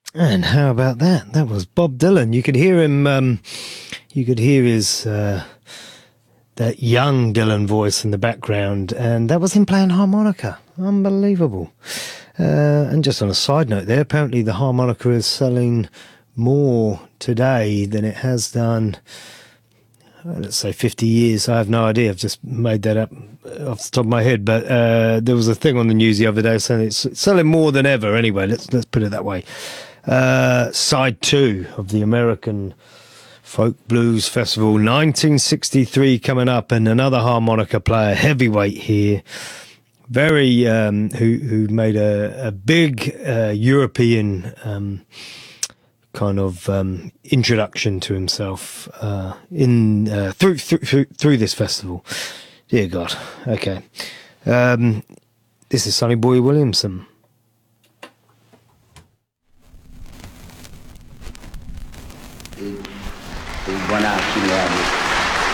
And how about that? That was Bob Dylan. You could hear him. You could hear his that young Dylan voice in the background, and that was him playing harmonica. Unbelievable. And just on a side note, there apparently the harmonica is selling more today than it has done. Let's say 50 years. I have no idea. I've just made that up off the top of my head. But there was a thing on the news the other day saying it's selling more than ever. Anyway, let's put it that way. Side 2 of the American Folk Blues Festival 1963 coming up, and another harmonica player, heavyweight here, very who made a big European kind of introduction to himself through this festival. Dear God. Okay. This is Sonny Boy Williamson. They went out, you know,